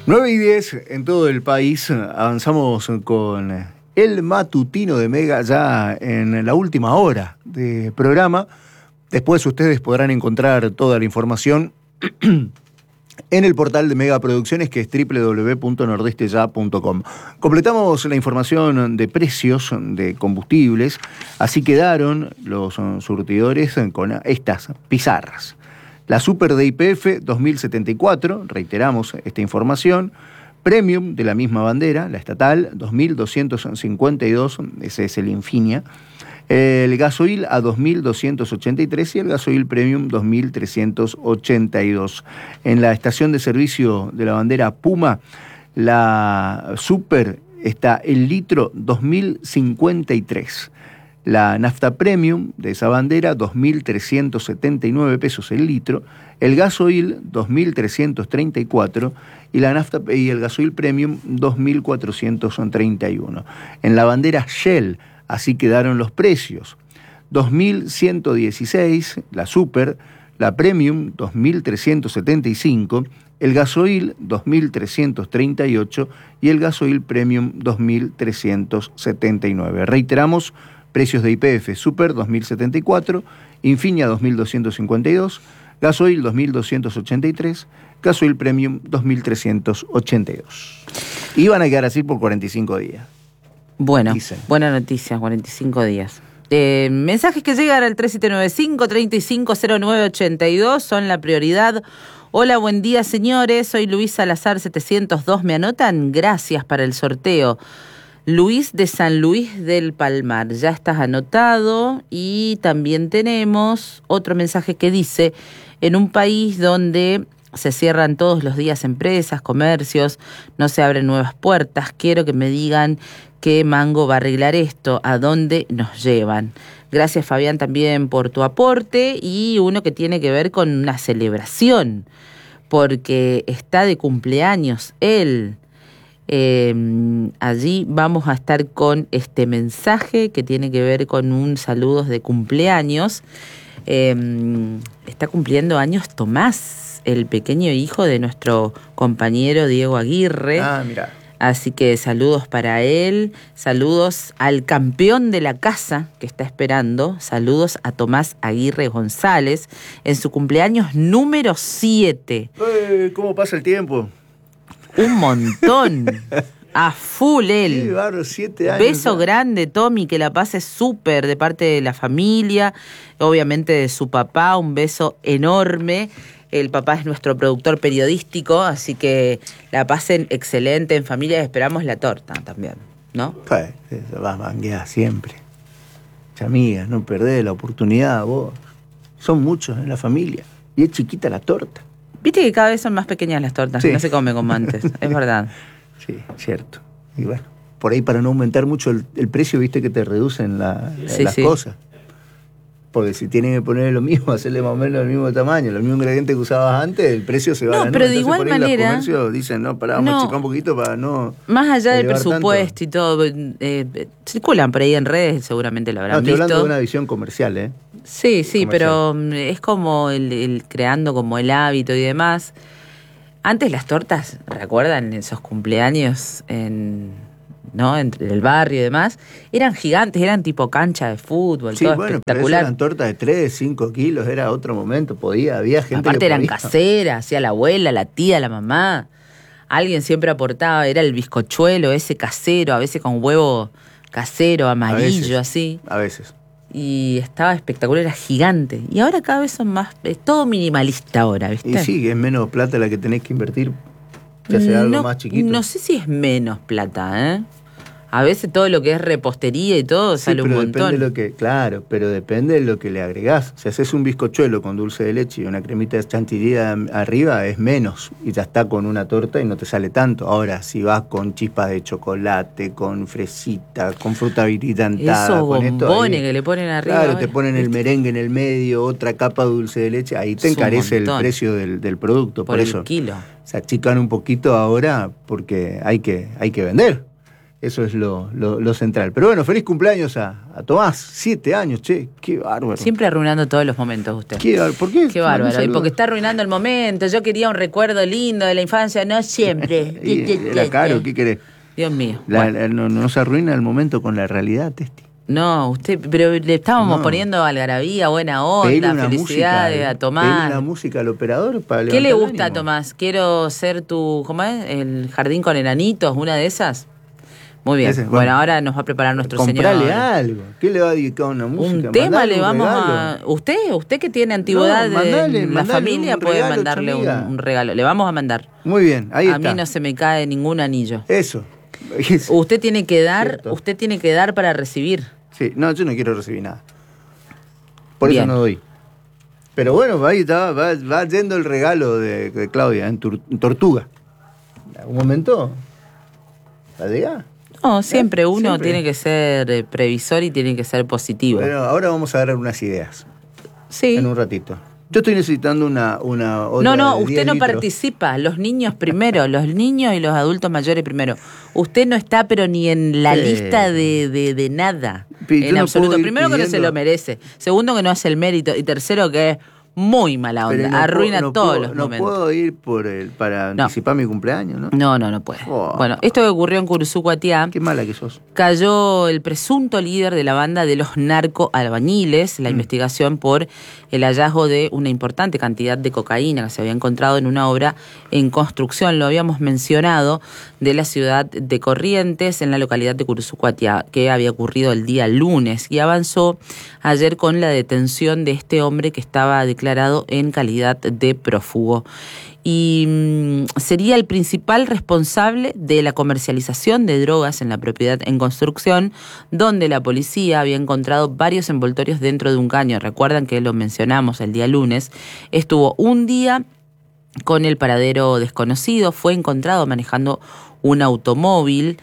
9:10 en todo el país. Avanzamos con el matutino de Mega ya en la última hora de programa. Después ustedes podrán encontrar toda la información en el portal de Mega Producciones, que es www.nordesteya.com. Completamos la información de precios de combustibles. Así quedaron los surtidores con estas pizarras. La Super de YPF 2074, reiteramos esta información. Premium de la misma bandera, la estatal 2252, ese es el Infinia. El gasoil a 2283 y el gasoil Premium 2382. En la estación de servicio de la bandera Puma, la Super está el litro 2053. La nafta Premium de esa bandera, 2.379 pesos el litro. El gasoil, 2.334. Y la nafta y el gasoil Premium, 2.431. En la bandera Shell, así quedaron los precios. 2.116, la Super. La Premium, 2.375. El gasoil, 2.338. Y el gasoil Premium, 2.379. Reiteramos, precios de YPF: Super 2074, Infinia 2252, gasoil 2283, gasoil Premium 2382. Y van a quedar así por 45 días. Bueno, dicen. Buena noticia, 45 días. Mensajes que llegan al 3795-350982 son la prioridad. Hola, buen día, señores. Soy Luis Salazar 702. ¿Me anotan? Gracias para el sorteo. Luis de San Luis del Palmar, ya estás anotado. Y también tenemos otro mensaje que dice: en un país donde se cierran todos los días empresas, comercios, no se abren nuevas puertas, quiero que me digan qué mango va a arreglar esto, a dónde nos llevan. Gracias, Fabián, también por tu aporte, y uno que tiene que ver con una celebración, porque está de cumpleaños él. Allí vamos a estar con este mensaje que tiene que ver con un saludos de cumpleaños. Está cumpliendo años Tomás, el pequeño hijo de nuestro compañero Diego Aguirre. Mira. Así que saludos para él, saludos al campeón de la casa que está esperando, saludos a Tomás Aguirre González en su cumpleaños número 7. ¿Cómo pasa el tiempo? Un montón. A full él. Sí, barro, 7 años. Beso grande, Tommy, que la pase súper de parte de la familia, obviamente de su papá, un beso enorme. El papá es nuestro productor periodístico, así que la pasen excelente en familia. Esperamos la torta también, ¿no? Pues, eso va a manguear siempre. Amiga, no perdés la oportunidad, vos. Son muchos en la familia y es chiquita la torta. Viste que cada vez son más pequeñas las tortas, sí. No se come como antes, es verdad. Sí, cierto. Y bueno, por ahí para no aumentar mucho el precio, viste que te reducen las cosas. Porque si tienen que poner lo mismo, hacerle más o menos el mismo tamaño, los mismos ingredientes que usabas antes, el precio se va a la nube. Pero de Entonces, igual por ahí manera, los comercios dicen, no, vamos a checar un poquito para no... Más allá del presupuesto tanto. Y todo, circulan por ahí en redes, seguramente lo habrán visto. Estoy hablando de una visión comercial, ¿eh? Sí, comercial. Pero es como el creando como el hábito y demás. Antes las tortas, ¿recuerdan esos cumpleaños entre el barrio y demás? Eran gigantes, eran tipo cancha de fútbol, sí, todo bueno, espectacular. Pero eran tortas de 3, 5 kilos, era otro momento, había gente. Aparte que eran podía. caseras, hacía la abuela, la tía, la mamá. Alguien siempre aportaba, era el bizcochuelo ese casero, a veces con huevo casero, amarillo, así. A veces. Y estaba espectacular, era gigante. Y ahora cada vez son más, es todo minimalista ahora, ¿viste? Y sí, es menos plata la que tenés que invertir, que hacer algo más chiquito. No sé si es menos plata, ¿eh? A veces todo lo que es repostería y todo sale un montón. Pero depende de lo que le agregás. Si haces un bizcochuelo con dulce de leche y una cremita de chantilly arriba, es menos. Y ya está con una torta y no te sale tanto. Ahora, si vas con chispas de chocolate, con fresita, con fruta biritantada... Esos con bombones que le ponen arriba. Claro, te ponen el merengue en el medio, otra capa de dulce de leche. Ahí te encarece el precio del producto. Por eso el kilo. se achican un poquito ahora porque hay que vender. Eso es lo central. Pero bueno, feliz cumpleaños a Tomás. 7 años, che, qué bárbaro. Siempre arruinando todos los momentos usted. ¿Por qué? Qué bárbaro. Y porque está arruinando el momento. Yo quería un recuerdo lindo de la infancia, no siempre. Era caro, ¿qué querés? Dios mío. No se arruina el momento con la realidad, Testi. No, pero le estábamos poniendo algarabía, buena onda, felicidades a Tomás. Pedí una música al operador para ¿Qué le gusta a Tomás? Quiero ser ¿cómo es? El jardín con enanitos, una de esas. Muy bien. Bueno, ahora nos va a preparar nuestro señor. Comprale algo. ¿Qué le va a dedicar a una música? Un tema le vamos a... Usted que tiene antigüedad en la familia puede mandarle un regalo. Le vamos a mandar. Muy bien, ahí está. A mí no se me cae ningún anillo. Eso. Usted tiene que dar para recibir. Sí, no, yo no quiero recibir nada. Por eso no doy. Pero bueno, ahí está, va yendo el regalo de Claudia en Tortuga. En algún momento va a llegar. No, siempre uno tiene que ser previsor y tiene que ser positivo. Pero ahora vamos a dar unas ideas. Sí. En un ratito. Yo estoy necesitando una otra No, de usted 10 no litros. Participa. Los niños primero, los niños y los adultos mayores primero. Usted no está, pero ni en la lista de nada. En absoluto. Primero que no se lo merece. Segundo que no hace el mérito. Y tercero que es muy mala onda. Arruina todos los momentos. No puedo ir para anticipar mi cumpleaños, ¿no? No puede. Bueno, esto que ocurrió en Curuzucuatiá. Qué mala que sos. Cayó el presunto líder de la banda de los narcoalbañiles. La investigación por el hallazgo de una importante cantidad de cocaína que se había encontrado en una obra en construcción, lo habíamos mencionado, de la ciudad de Corrientes, en la localidad de Curuzucuatiá, que había ocurrido el día lunes, y avanzó ayer con la detención de este hombre que estaba declarado en calidad de prófugo. Y sería el principal responsable de la comercialización de drogas en la propiedad en construcción, donde la policía había encontrado varios envoltorios dentro de un caño. Recuerdan que lo mencionamos el día lunes. Estuvo un día con el paradero desconocido, fue encontrado manejando un automóvil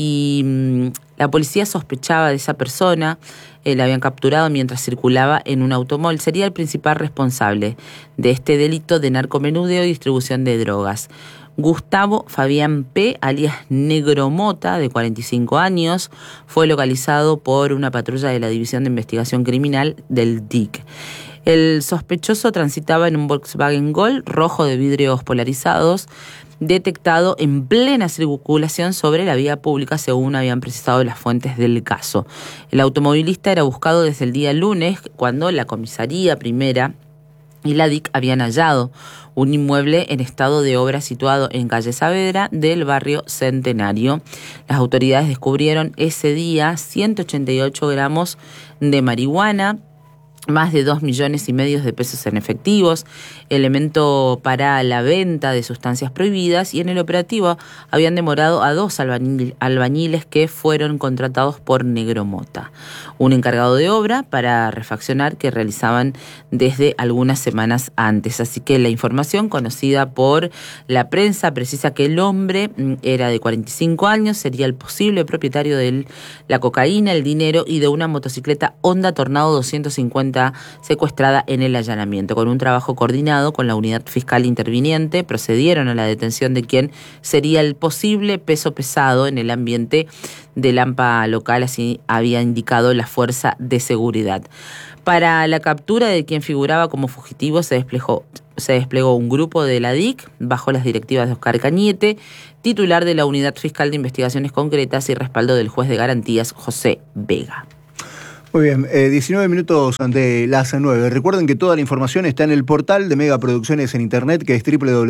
y la policía sospechaba de esa persona. La habían capturado mientras circulaba en un automóvil. Sería el principal responsable de este delito de narcomenudeo y distribución de drogas. Gustavo Fabián P., alias Negro Mota, de 45 años, fue localizado por una patrulla de la División de Investigación Criminal del DIC. El sospechoso transitaba en un Volkswagen Gol rojo de vidrios polarizados, detectado en plena circulación sobre la vía pública, según habían precisado las fuentes del caso. El automovilista era buscado desde el día lunes, cuando la comisaría primera y la DIC habían hallado un inmueble en estado de obra situado en calle Saavedra del barrio Centenario. Las autoridades descubrieron ese día 188 gramos de marihuana, más de 2,5 millones de pesos en efectivos, elemento para la venta de sustancias prohibidas, y en el operativo habían demorado a 2 albañiles que fueron contratados por Negro Mota, un encargado de obra para refaccionar que realizaban desde algunas semanas antes. Así que la información conocida por la prensa precisa que el hombre era de 45 años, sería el posible propietario de la cocaína, el dinero y de una motocicleta Honda Tornado 250 secuestrada en el allanamiento. Con un trabajo coordinado con la unidad fiscal interviniente, procedieron a la detención de quien sería el posible peso pesado en el ambiente del AMPA local, así había indicado la fuerza de seguridad. Para la captura de quien figuraba como fugitivo se desplegó un grupo de la DIC bajo las directivas de Oscar Cañete, titular de la Unidad Fiscal de Investigaciones Concretas, y respaldo del juez de garantías José Vega. Muy bien, 19 minutos de las 9. Recuerden que toda la información está en el portal de Mega Producciones en internet, que es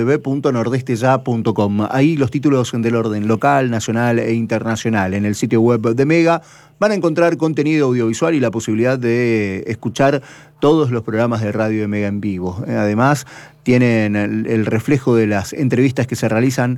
www.nordesteya.com. Ahí los títulos del orden local, nacional e internacional. En el sitio web de Mega van a encontrar contenido audiovisual y la posibilidad de escuchar todos los programas de radio de Mega en vivo. Además, tienen el reflejo de las entrevistas que se realizan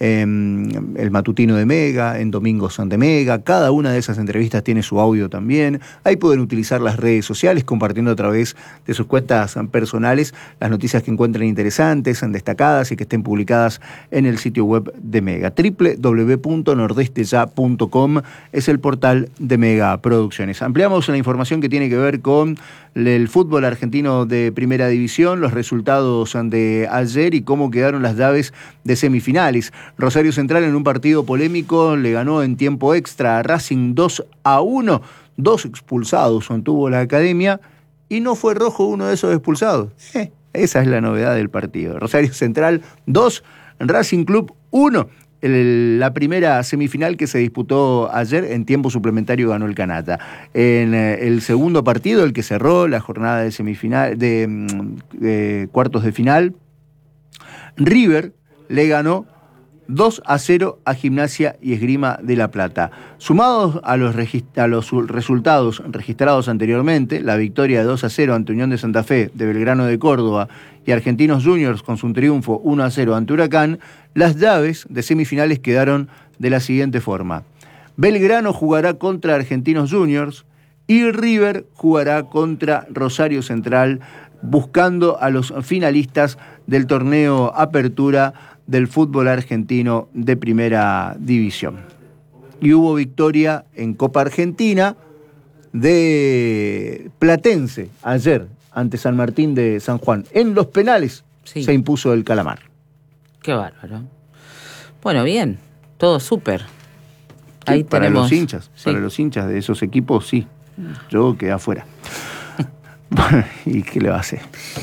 en el matutino de Mega, en Domingos de Mega. Cada una de esas entrevistas tiene su audio también. Ahí pueden utilizar las redes sociales, compartiendo a través de sus cuentas personales las noticias que encuentren interesantes, destacadas y que estén publicadas en el sitio web de Mega. www.nordesteya.com es el portal de de Mega Producciones. Ampliamos la información que tiene que ver con el fútbol argentino de Primera División, los resultados de ayer y cómo quedaron las llaves de semifinales. Rosario Central en un partido polémico le ganó en tiempo extra a Racing 2-1, 2 expulsados tuvo la academia y no fue rojo uno de esos expulsados. Esa es la novedad del partido. Rosario Central 2, Racing Club 1. La primera semifinal que se disputó ayer en tiempo suplementario ganó el Canata. En el segundo partido, el que cerró la jornada de semifinal de cuartos de final, River le ganó 2-0 a Gimnasia y Esgrima de La Plata. Sumados a los resultados registrados anteriormente, la victoria de 2-0 ante Unión de Santa Fe, de Belgrano de Córdoba y Argentinos Juniors con su triunfo 1-0 ante Huracán, las llaves de semifinales quedaron de la siguiente forma. Belgrano jugará contra Argentinos Juniors y River jugará contra Rosario Central, buscando a los finalistas del torneo Apertura del fútbol argentino de Primera División. Y hubo victoria en Copa Argentina de Platense ayer ante San Martín de San Juan. En los penales se impuso el Calamar. Qué bárbaro. Bueno, bien, todo súper. Ahí para tenemos... para los hinchas de esos equipos, sí. Yo quedé afuera. ¿Y qué le va a hacer?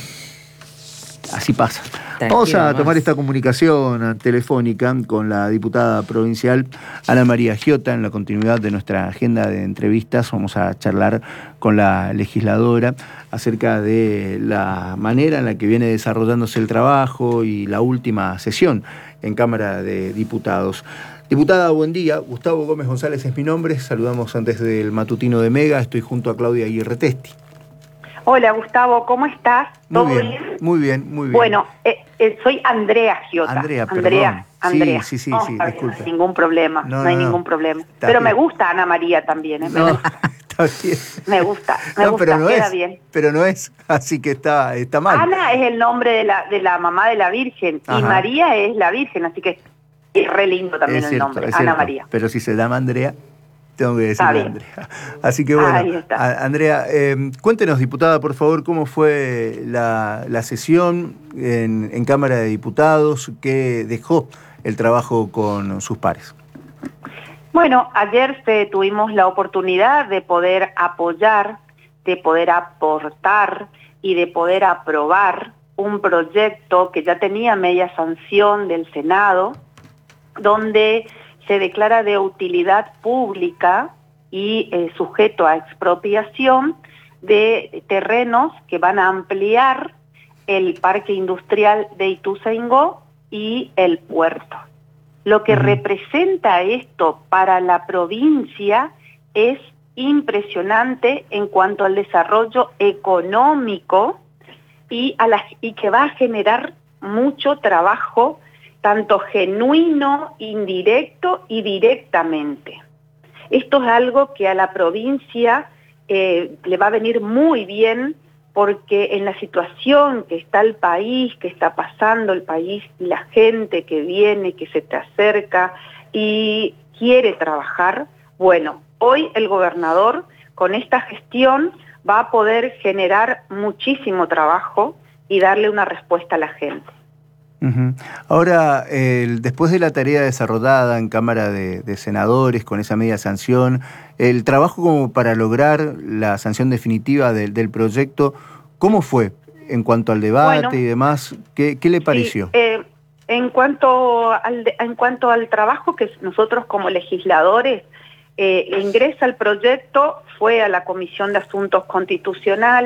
Así pasa. Vamos a tomar esta comunicación telefónica con la diputada provincial Ana María Giota en la continuidad de nuestra agenda de entrevistas. Vamos a charlar con la legisladora acerca de la manera en la que viene desarrollándose el trabajo y la última sesión en Cámara de Diputados. Diputada, buen día. Gustavo Gómez González es mi nombre. Saludamos antes del matutino de Mega. Estoy junto a Claudia Aguirre Testi. Hola Gustavo, ¿cómo estás? ¿Todo bien? Muy bien, muy bien. Bueno, soy Andrea Giota. Andrea. Sí, disculpa. No hay ningún problema, no hay ningún problema. Pero bien. Me gusta Ana María también, No, está bien. Me gusta, pero no queda es, bien. Pero no es, así que está mal. Ana es el nombre de la mamá de la Virgen. Ajá. Y María es la Virgen, así que es re lindo también el nombre, Ana María. Pero si se llama Andrea, tengo que decirle Andrea. Así que bueno, ahí está. Andrea, cuéntenos, diputada, por favor, cómo fue la sesión en Cámara de Diputados, qué dejó el trabajo con sus pares. Bueno, ayer tuvimos la oportunidad de poder apoyar, de poder aportar y de poder aprobar un proyecto que ya tenía media sanción del Senado, donde se declara de utilidad pública y sujeto a expropiación de terrenos que van a ampliar el parque industrial de Ituzaingó y el puerto. Lo que representa esto para la provincia es impresionante en cuanto al desarrollo económico y que va a generar mucho trabajo, tanto genuino, indirecto y directamente. Esto es algo que a la provincia le va a venir muy bien, porque en la situación que está el país, que está pasando el país, la gente que viene, que se te acerca y quiere trabajar, bueno, hoy el gobernador con esta gestión va a poder generar muchísimo trabajo y darle una respuesta a la gente. Ahora, después de la tarea desarrollada en Cámara de Senadores con esa media sanción, el trabajo como para lograr la sanción definitiva del proyecto, ¿cómo fue en cuanto al debate y demás? ¿Qué le pareció? Sí, en cuanto al trabajo que nosotros como legisladores ingresa el proyecto, fue a la Comisión de Asuntos Constitucionales.